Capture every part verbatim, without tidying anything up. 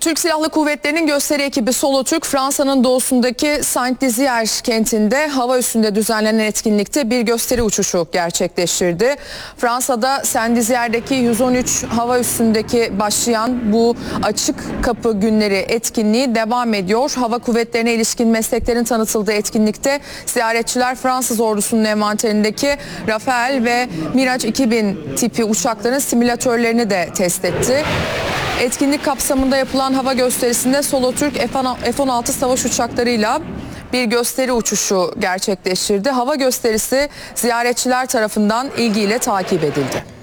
Türk Silahlı Kuvvetleri'nin gösteri ekibi Solotürk, Fransa'nın doğusundaki Saint-Dizier kentinde hava üstünde düzenlenen etkinlikte bir gösteri uçuşu gerçekleştirdi. Fransa'da Saint-Dizier'deki yüz on üç hava üstündeki başlayan bu açık kapı günleri etkinliği devam ediyor. Hava kuvvetlerine ilişkin mesleklerin tanıtıldığı etkinlikte ziyaretçiler Fransız ordusunun envanterindeki Rafale ve Mirage iki bin tipi uçakların simülatörlerini de test etti. Etkinlik kapsamında yapılan hava gösterisinde Solotürk F on altı savaş uçaklarıyla bir gösteri uçuşu gerçekleştirdi. Hava gösterisi ziyaretçiler tarafından ilgiyle takip edildi.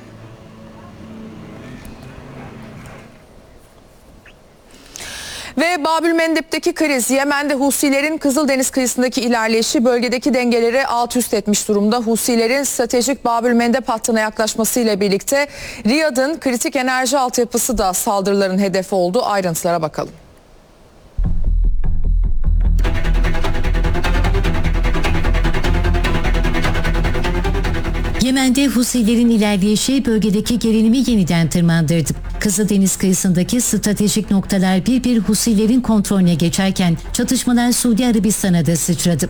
Ve Babülmendeb'deki kriz, Yemen'de Husilerin Kızıldeniz kıyısındaki ilerleyişi bölgedeki dengeleri alt üst etmiş durumda. Husilerin stratejik Babülmendeb hattına yaklaşmasıyla birlikte Riyad'ın kritik enerji altyapısı da saldırıların hedefi oldu. Ayrıntılara bakalım. Yemen'de Husilerin ilerleyişi bölgedeki gerilimi yeniden tırmandırdı. Kızıldeniz kıyısındaki stratejik noktalar bir bir Husilerin kontrolüne geçerken çatışmalar Suudi Arabistan'a da sıçradı.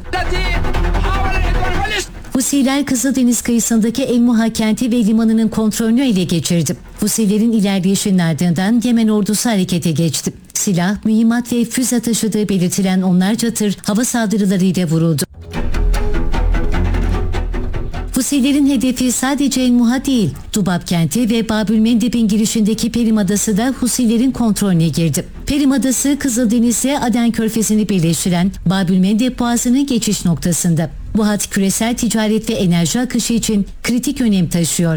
Husiler Kızıldeniz kıyısındaki El Muha kenti ve limanının kontrolünü ele geçirdi. Husilerin ilerleyişinin ardından Yemen ordusu harekete geçti. Silah, mühimmat ve füze taşıdığı belirtilen onlarca tır hava saldırılarıyla vuruldu. Husilerin hedefi sadece El Muha değil, Dubab kenti ve Babülmendeb'in girişindeki Perim Adası da Husilerin kontrolüne girdi. Perim Adası, Kızıldeniz'le Aden Körfezi'ni birleştiren Babülmendeb Boğazı'nın geçiş noktasında. Bu hat küresel ticaret ve enerji akışı için kritik önem taşıyor.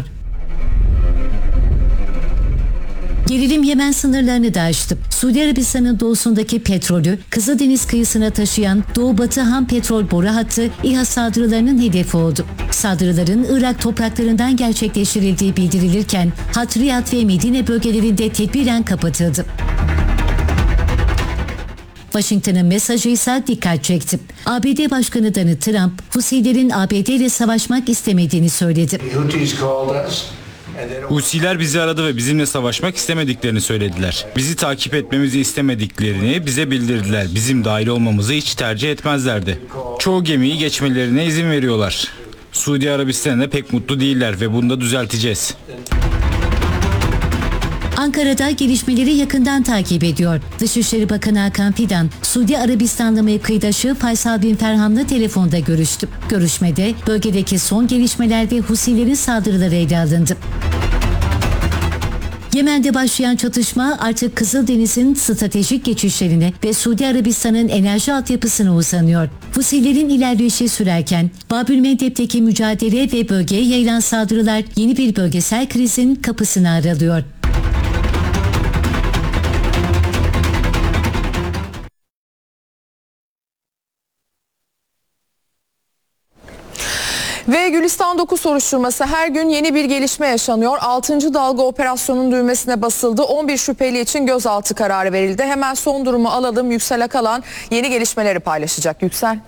Gerilim Yemen sınırlarını da aştı. Suudi Arabistan'ın doğusundaki petrolü Kızıldeniz kıyısına taşıyan Doğu-Batı ham petrol boru hattı İHA saldırılarının hedefi oldu. Saldırıların Irak topraklarından gerçekleştirildiği bildirilirken hat Riyad ve Medine bölgelerinde tedbiren kapatıldı. Washington'ın mesajı ise dikkat çekti. A B D Başkanı Donald Trump, Husilerin A B D ile savaşmak istemediğini söyledi. Husiler bizi aradı ve bizimle savaşmak istemediklerini söylediler. Bizi takip etmemizi istemediklerini bize bildirdiler. Bizim dahil olmamızı hiç tercih etmezlerdi. Çoğu gemiyi geçmelerine izin veriyorlar. Suudi Arabistan'da pek mutlu değiller ve bunu da düzelteceğiz. Ankara'da gelişmeleri yakından takip ediyor. Dışişleri Bakanı Hakan Fidan, Suudi Arabistanlı mevkidaşı Faysal bin Ferhan'la telefonda görüştü. Görüşmede bölgedeki son gelişmeler ve Husilerin saldırıları ele alındı. Yemen'de başlayan çatışma artık Kızıldeniz'in stratejik geçişlerine ve Suudi Arabistan'ın enerji altyapısına uzanıyor. Husilerin ilerleyişi sürerken Babülmendeb'teki mücadele ve bölgeye yayılan saldırılar yeni bir bölgesel krizin kapısını aralıyor. Ve Gülistan dokuz soruşturması, her gün yeni bir gelişme yaşanıyor. altıncı dalga operasyonun düğmesine basıldı. on bir şüpheli için gözaltı kararı verildi. Hemen son durumu alalım. Yüksel Akalan yeni gelişmeleri paylaşacak. Yüksel.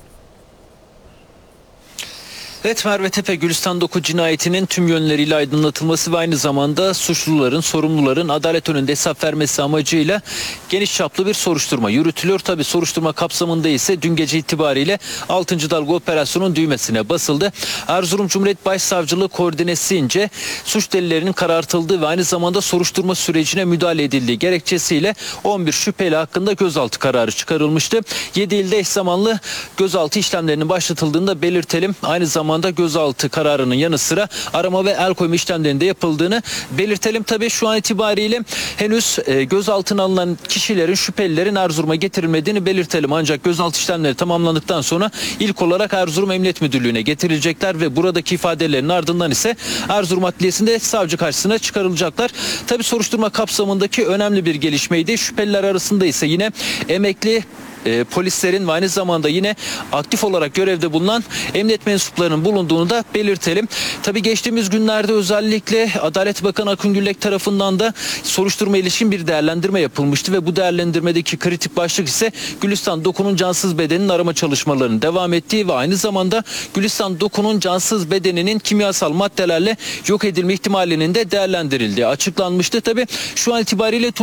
Evet, Merve Tepe, Gülistan dokuz cinayetinin tüm yönleriyle aydınlatılması ve aynı zamanda suçluların, sorumluların adalet önünde hesap vermesi amacıyla geniş çaplı bir soruşturma yürütülüyor. Tabii soruşturma kapsamında ise dün gece itibariyle altıncı dalga operasyonun düğmesine basıldı. Erzurum Cumhuriyet Başsavcılığı koordinesince suç delillerinin karartıldığı ve aynı zamanda soruşturma sürecine müdahale edildiği gerekçesiyle on bir şüpheli hakkında gözaltı kararı çıkarılmıştı. yedi ilde eş zamanlı gözaltı işlemlerinin başlatıldığını da belirtelim. Aynı zamanda gözaltı kararının yanı sıra arama ve el koyma işlemlerinde yapıldığını belirtelim. Tabii şu an itibariyle henüz e, gözaltına alınan kişilerin, şüphelilerin Erzurum'a getirilmediğini belirtelim. Ancak gözaltı işlemleri tamamlandıktan sonra ilk olarak Erzurum Emniyet Müdürlüğü'ne getirilecekler ve buradaki ifadelerin ardından ise Erzurum Adliyesi'nde savcı karşısına çıkarılacaklar. Tabii soruşturma kapsamındaki önemli bir gelişmeydi. Şüpheliler arasında ise yine emekli E, polislerin ve aynı zamanda yine aktif olarak görevde bulunan emniyet mensuplarının bulunduğunu da belirtelim. Tabii geçtiğimiz günlerde özellikle Adalet Bakanı Akın Güllek tarafından da soruşturma ilişkin bir değerlendirme yapılmıştı ve bu değerlendirmedeki kritik başlık ise Gülistan dokuzun cansız bedeninin arama çalışmalarının devam ettiği ve aynı zamanda Gülistan dokuzun cansız bedeninin kimyasal maddelerle yok edilme ihtimalinin de değerlendirildiği açıklanmıştı. Tabii şu an itibariyle